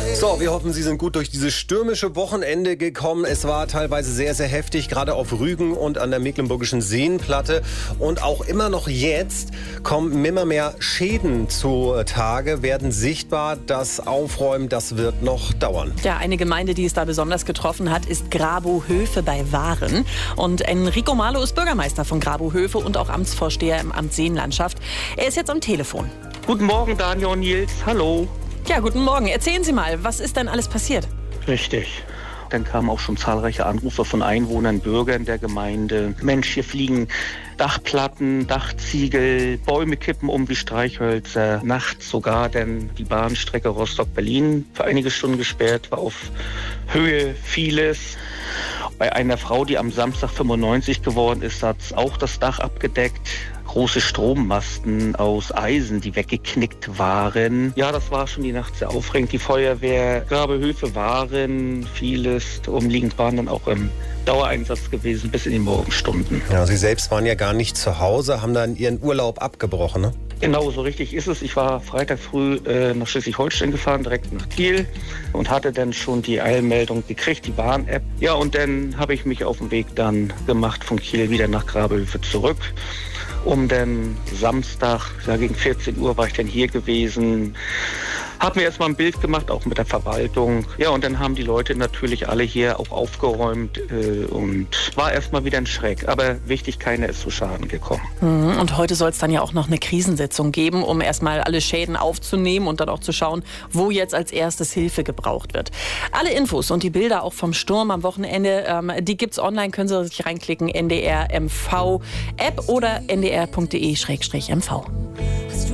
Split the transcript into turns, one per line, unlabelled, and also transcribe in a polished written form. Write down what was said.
So, wir hoffen, Sie sind gut durch dieses stürmische Wochenende gekommen. Es war teilweise sehr, sehr heftig, gerade auf Rügen und an der Mecklenburgischen Seenplatte. Und auch immer noch jetzt kommen immer mehr Schäden zutage, werden sichtbar. Das Aufräumen, das wird noch dauern.
Ja, eine Gemeinde, die es da besonders getroffen hat, ist Grabow-Höfe bei Waren. Und Enrico Marlo ist Bürgermeister von Grabow-Höfe und auch Amtsvorsteher im Amt Seenlandschaft. Er ist jetzt am Telefon.
Guten Morgen, Daniel und Nils. Hallo.
Ja, guten Morgen. Erzählen Sie mal, was ist denn alles passiert?
Richtig. Dann kamen auch schon zahlreiche Anrufe von Einwohnern, Bürgern der Gemeinde. Mensch, hier fliegen Dachplatten, Dachziegel, Bäume kippen um wie Streichhölzer. Nachts sogar, denn die Bahnstrecke Rostock-Berlin für einige Stunden gesperrt, war auf Höhe vieles. Bei einer Frau, die am Samstag 95 geworden ist, hat auch das Dach abgedeckt. Große Strommasten aus Eisen, die weggeknickt waren. Ja, das war schon die Nacht sehr aufregend. Die Feuerwehr, Grabow-Höfe waren, vieles umliegend waren dann auch im Dauereinsatz gewesen bis in die Morgenstunden.
Ja, Sie selbst waren ja gar nicht zu Hause, haben dann Ihren Urlaub abgebrochen, ne?
Genau, so richtig ist es. Ich war Freitag früh nach Schleswig-Holstein gefahren, direkt nach Kiel und hatte dann schon die Eilmeldung gekriegt, die Bahn-App. Ja, und dann habe ich mich auf den Weg dann gemacht von Kiel wieder nach Grabow-Höfe zurück. Um dann Samstag, ja, gegen 14 Uhr war ich dann hier gewesen, habe mir erstmal ein Bild gemacht, auch mit der Verwaltung. Ja, und dann haben die Leute natürlich alle hier auch aufgeräumt und war erstmal wieder ein Schreck. Aber wichtig, keiner ist zu Schaden gekommen.
Und heute soll es dann ja auch noch eine Krisensitzung geben, um erstmal alle Schäden aufzunehmen und dann auch zu schauen, wo jetzt als erstes Hilfe gebraucht wird. Alle Infos und die Bilder auch vom Sturm am Wochenende, die gibt's online, können Sie sich reinklicken, NDR MV App oder ndr.de/mv.